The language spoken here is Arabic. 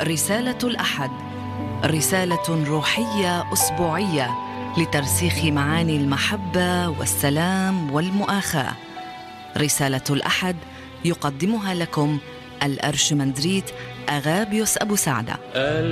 رسالة الأحد، رسالة روحية أسبوعية لترسيخ معاني المحبة والسلام والمؤاخاة. رسالة الأحد يقدمها لكم الأرشمندريت أغابيوس أبو سعدة.